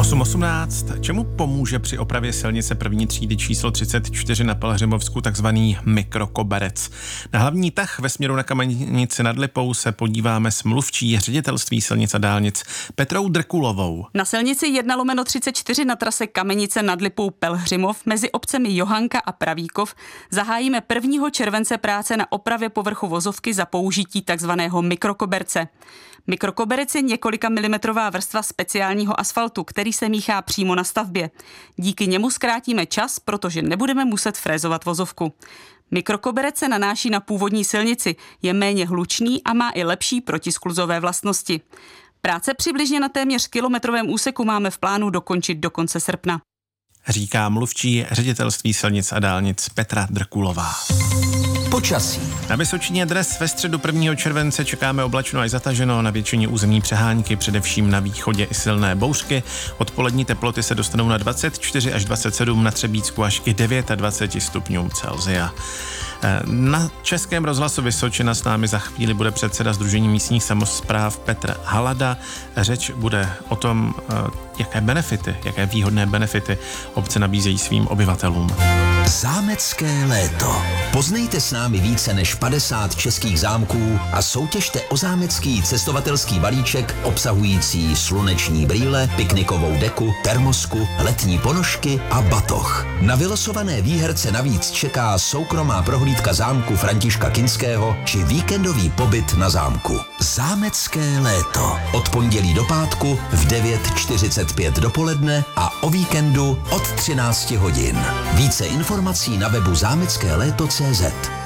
8.18. Čemu pomůže při opravě silnice první třídy číslo 34 na Pelhřimovsku takzvaný mikrokoberec? Na hlavní tah ve směru na Kamenici nad Lipou se podíváme s mluvčí Ředitelství silnic a dálnic Petrou Drkulovou. Na silnici 1/34 na trase Kamenice nad Lipou Pelhřimov mezi obcemi Johanka a Pravíkov zahájíme 1. července práce na opravě povrchu vozovky za použití takzvaného mikrokoberce. Mikrokoberec je několika milimetrová vrstva speciálního asfaltu, který se míchá přímo na stavbě. Díky němu zkrátíme čas, protože nebudeme muset frézovat vozovku. Mikrokoberec se nanáší na původní silnici, je méně hlučný a má i lepší protiskluzové vlastnosti. Práce přibližně na téměř kilometrovém úseku máme v plánu dokončit do konce srpna. Říká mluvčí Ředitelství silnic a dálnic Petra Drkulová. Počasí. Na Vysočině dnes ve středu 1. července čekáme oblačno až zataženo, na většině území přehánky, především na východě i silné bouřky. Odpolední teploty se dostanou na 24 až 27, na Třebíčsku až i 29 stupňů Celsia. Na Českém rozhlasu Vysočina s námi za chvíli bude předseda Sdružení místních samospráv Petr Halada. Řeč bude o tom, jaké výhodné benefity obce nabízejí svým obyvatelům. Zámecké léto. Poznejte s námi více než 50 českých zámků a soutěžte o zámecký cestovatelský balíček obsahující sluneční brýle, piknikovou deku, termosku, letní ponožky a batoh. Na vylosované výherce navíc čeká soukromá prohlídka zámku Františka Kinského či víkendový pobyt na zámku. Zámecké léto. Od pondělí do pátku v 9:45 dopoledne a o víkendu od 13 hodin. Více informací na webu zámeckéléto.cz.